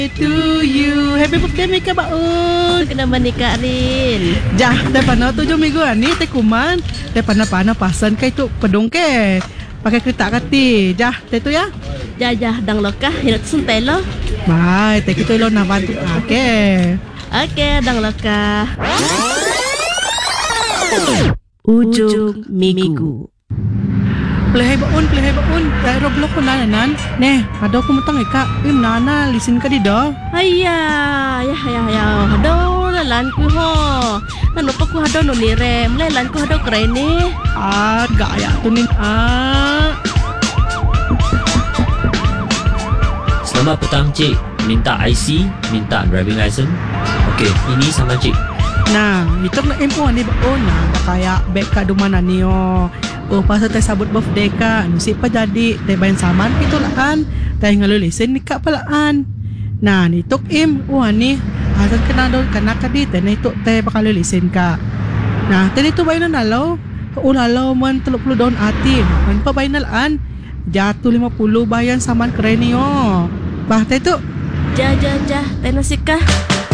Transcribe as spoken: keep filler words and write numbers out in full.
To you. Happy birthday Mika Baun. Kenapa ni Kak Rin? Jah, teh pana tujuh minggu ni teh kuman. Teh pana pana pasan kai tu pedong ke. Pakai kereta kati. Jah, teh tu ya. Jajah dang lokah hirat suntai lo. Mai, teh kita lo nak bantu. Okey. Okey, dang lokah. Ujung minggu. Pelihai baun, pelihai baun. Daerah blok pun nanan. Neh, ada aku mentang ika. Im nana lisin ka di dah. Ayah, ya ya ya. Hado lalan ku ho. Tan lupa ku hado no ni rem. Lalan ku hado keren ni. Ah, gaya tu ni. Ah. Selamat petang cik. Minta I C, minta driving license. Okey, ini sama cik. Nah, itu nak info ni baun. Nah, dah kaya beg ka dumana ni oh. Oh, pasal teh sabut birthday ka. Nusi pa jadi teh bayan saman itu laan. Teh ngalulisin ni ka palaan. Nah, ni tok im. Wah ni. Asan kena do kana ka di teh itu teh pakalulisin ka. Nah, teh itu bayan na law. Ulalaw man tiga puluh daun ati. Man pa bayan na laan. Jatuh lima puluh bayan saman keren ni oh. Bah teh tu. Jah jah jah. Teh nasikah.